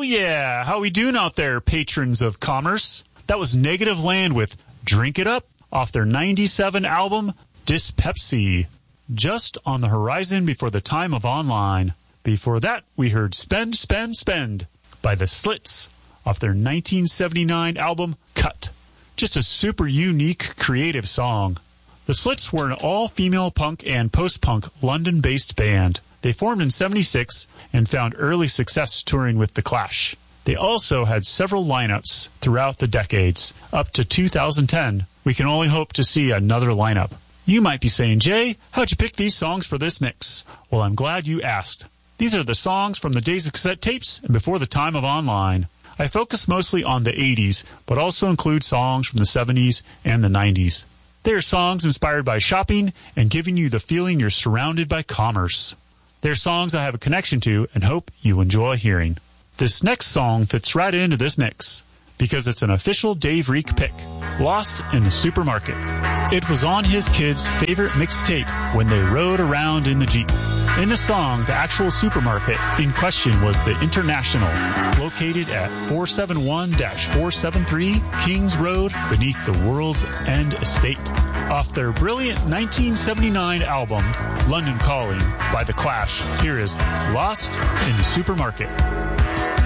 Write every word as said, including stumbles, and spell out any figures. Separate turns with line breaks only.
yeah, how we doing out there, patrons of commerce? That was Negative Land with Drink It Up off their ninety-seven album, Dyspepsy, just on the horizon before the time of online. Before that, we heard Spend, Spend, Spend by The Slits off their nineteen seventy-nine album, Cut. Just a super unique, creative song. The Slits were an all-female punk and post-punk London-based band. They formed in seventy-six and found early success touring with The Clash. They also had several lineups throughout the decades. Up to two thousand ten, we can only hope to see another lineup. You might be saying, Jay, how'd you pick these songs for this mix? Well, I'm glad you asked. These are the songs from the days of cassette tapes and before the time of online. I focus mostly on the eighties, but also include songs from the seventies and the nineties. They are songs inspired by shopping and giving you the feeling you're surrounded by commerce. They're songs I have a connection to and hope you enjoy hearing. This next song fits right into this mix because it's an official Dave Reek pick, Lost in the Supermarket. It was on his kids' favorite mixtape when they rode around in the Jeep. In the song, the actual supermarket in question was the International, located at four seventy-one four seventy-three Kings Road beneath the World's End Estate. Off their brilliant nineteen seventy-nine album, London Calling by The Clash, here is Lost in the Supermarket.